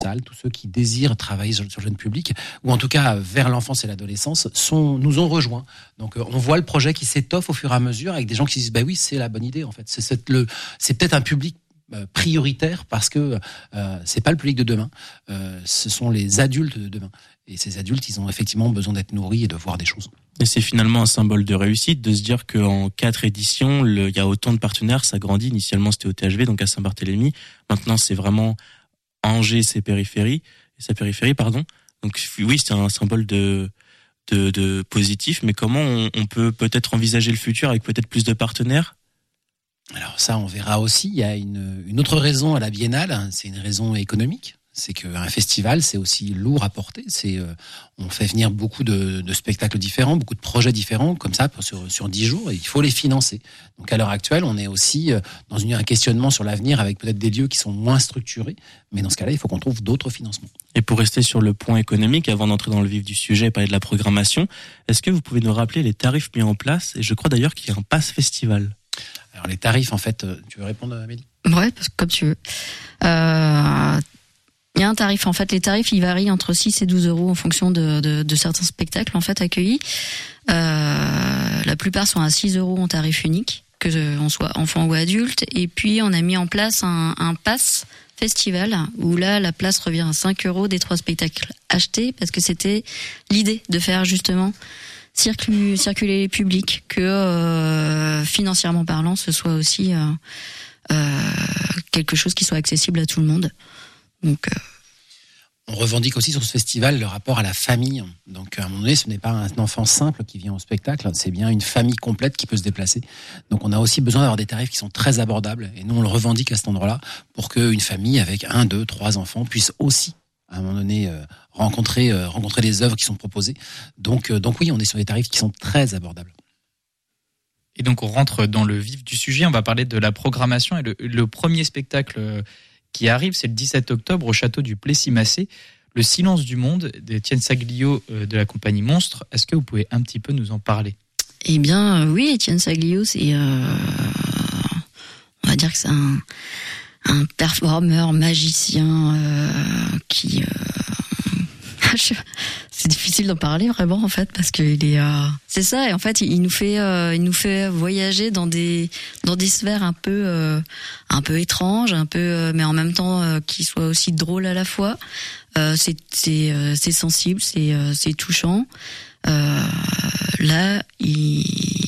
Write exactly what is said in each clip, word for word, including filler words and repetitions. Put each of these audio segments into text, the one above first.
tous ceux qui désirent travailler sur, sur le jeune public, ou en tout cas vers l'enfance et l'adolescence, sont, nous ont rejoints. Donc on voit le projet qui s'étoffe au fur et à mesure avec des gens qui disent bah oui, c'est la bonne idée en fait. C'est, c'est, le, c'est peut-être un public euh, prioritaire parce que euh, c'est pas le public de demain, euh, ce sont les adultes de demain. Et ces adultes, ils ont effectivement besoin d'être nourris et de voir des choses. Et c'est finalement un symbole de réussite de se dire qu'en quatre éditions, le, il y a autant de partenaires, ça grandit. Initialement, c'était au T H V, donc à Saint-Barthélemy. Maintenant, c'est vraiment Angers, ses périphéries, sa périphérie, pardon. Donc oui, c'est un symbole de, de, de positif, mais comment on, on peut peut-être envisager le futur avec peut-être plus de partenaires ? Alors ça, on verra aussi. Il y a une, une autre raison à la Biennale, c'est une raison économique. C'est qu'un festival, c'est aussi lourd à porter. C'est, euh, on fait venir beaucoup de, de spectacles différents, beaucoup de projets différents, comme ça, sur, sur dix jours, et il faut les financer. Donc, à l'heure actuelle, on est aussi dans une, un questionnement sur l'avenir avec peut-être des lieux qui sont moins structurés. Mais dans ce cas-là, il faut qu'on trouve d'autres financements. Et pour rester sur le point économique, avant d'entrer dans le vif du sujet et parler de la programmation, est-ce que vous pouvez nous rappeler les tarifs mis en place? Et je crois d'ailleurs qu'il y a un pass festival. Alors, les tarifs, en fait, tu veux répondre, Amélie? Ouais, parce que comme tu veux. Euh... Il y a un tarif, en fait, les tarifs, ils varient entre six et douze euros en fonction de, de, de certains spectacles, en fait, accueillis. Euh, la plupart sont à six euros en tarif unique, que on soit enfant ou adulte. Et puis, on a mis en place un, un pass festival, où là, la place revient à cinq euros des trois spectacles achetés, parce que c'était l'idée de faire, justement, circuler, circuler les publics, que, euh, financièrement parlant, ce soit aussi, euh, euh, quelque chose qui soit accessible à tout le monde. Donc, euh... on revendique aussi sur ce festival le rapport à la famille. Donc, à un moment donné, ce n'est pas un enfant simple qui vient au spectacle, c'est bien une famille complète qui peut se déplacer. Donc, on a aussi besoin d'avoir des tarifs qui sont très abordables. Et nous, on le revendique à cet endroit-là pour qu'une famille avec un, deux, trois enfants puisse aussi, à un moment donné, euh, rencontrer, euh, rencontrer les œuvres qui sont proposées. Donc, euh, donc oui, on est sur des tarifs qui sont très abordables. Et donc, on rentre dans le vif du sujet. On va parler de la programmation. Et le, le premier spectacle qui arrive, c'est le dix-sept octobre au château du Plessis-Massé, Le silence du monde d'Étienne Saglio de la compagnie Monstre. Est-ce que vous pouvez un petit peu nous en parler? Eh bien, oui, Étienne Saglio, c'est, euh, on va dire que c'est un, un performeur magicien euh, qui, euh, c'est difficile d'en parler vraiment en fait parce qu'il est, euh, c'est ça et en fait il nous fait, euh, il nous fait voyager dans des, dans des sphères un peu, euh, un peu étranges, un peu, euh, mais en même temps euh, qui soient aussi drôles à la fois. Euh, c'est, c'est, euh, c'est sensible, c'est, euh, c'est touchant. Euh, là, il,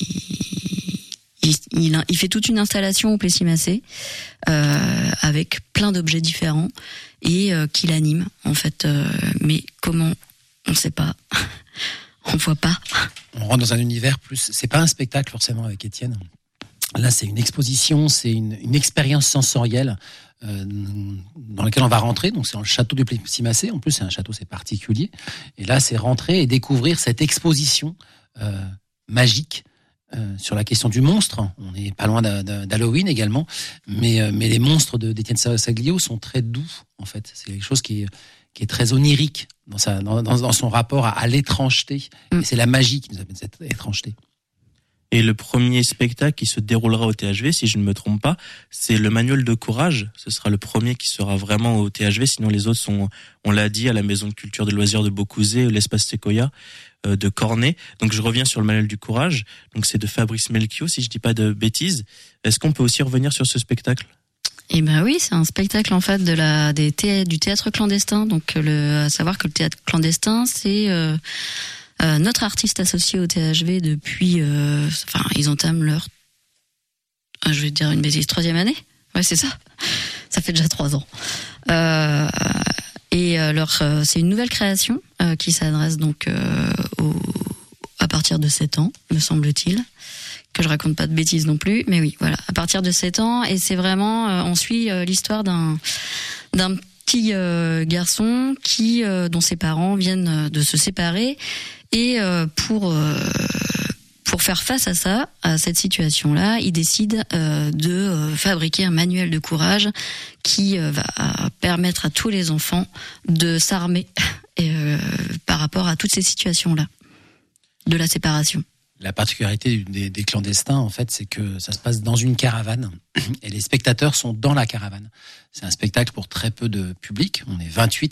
il, il, il fait toute une installation au Plessis-Massé euh, avec plein d'objets différents et euh, qui l'anime en fait. Euh, mais comment? On ne sait pas. On voit pas. On rentre dans un univers plus. C'est pas un spectacle forcément avec Étienne. Là, c'est une exposition, c'est une, une expérience sensorielle euh, dans laquelle on va rentrer. Donc, c'est dans le château du Plessis-Massé. En plus, c'est un château, c'est particulier. Et là, c'est rentrer et découvrir cette exposition euh, magique euh, sur la question du monstre. On n'est pas loin d'Halloween également, mais euh, mais les monstres de, d'Étienne Saglio sont très doux. En fait, c'est quelque chose qui est qui est très onirique dans sa dans, dans son rapport à, à l'étrangeté. Mm. Et c'est la magie qui nous amène cette étrangeté. Et le premier spectacle qui se déroulera au T H V, si je ne me trompe pas, c'est le Manuel de courage. Ce sera le premier qui sera vraiment au T H V. Sinon, les autres sont, on l'a dit, à la Maison de Culture et de Loisirs de Beaucouzé, l'Espace Sequoia euh, de Cornet. Donc, je reviens sur le Manuel du courage. Donc, c'est de Fabrice Melchior, si je dis pas de bêtises. Est-ce qu'on peut aussi revenir sur ce spectacle? Eh ben oui, c'est un spectacle en fait de la des thé, du théâtre clandestin. Donc, le, à savoir que le théâtre clandestin, c'est euh, Euh, notre artiste associé au T H V depuis, euh, enfin, ils entament leur, je vais dire une bêtise, troisième année. Ouais, c'est ça. Ça fait déjà trois ans. Euh, et euh, leur, euh, c'est une nouvelle création euh, qui s'adresse donc euh, au, à partir de sept ans, me semble-t-il. Que je raconte pas de bêtises non plus, mais oui, voilà, à partir de sept ans. Et c'est vraiment, euh, on suit euh, l'histoire d'un, d'un petit euh, garçon qui, euh, dont ses parents viennent de se séparer. Et euh, pour euh, pour faire face à ça, à cette situation-là, il décide euh, de euh, fabriquer un manuel de courage qui euh, va permettre à tous les enfants de s'armer et, euh, par rapport à toutes ces situations-là de la séparation. La particularité des, des clandestins, en fait, c'est que ça se passe dans une caravane et les spectateurs sont dans la caravane. C'est un spectacle pour très peu de public. On est vingt-huit